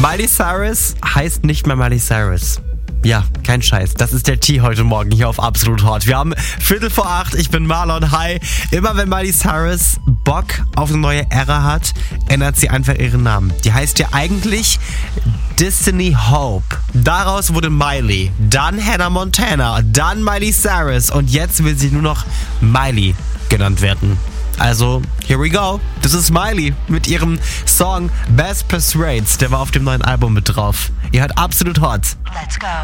Miley Cyrus heißt nicht mehr Miley Cyrus. Ja, kein Scheiß. Das ist der Tee heute Morgen hier auf Absolut Hot. Wir haben 7:45, ich bin Marlon, hi. Immer wenn Miley Cyrus Bock auf eine neue Ära hat, ändert sie einfach ihren Namen. Die heißt ja eigentlich Destiny Hope. Daraus wurde Miley, dann Hannah Montana, dann Miley Cyrus und jetzt will sie nur noch Miley genannt werden. Also, here we go. Das ist Miley mit ihrem Song Best Persuades. Der war auf dem neuen Album mit drauf. Ihr hört Absolut Hot. Let's go.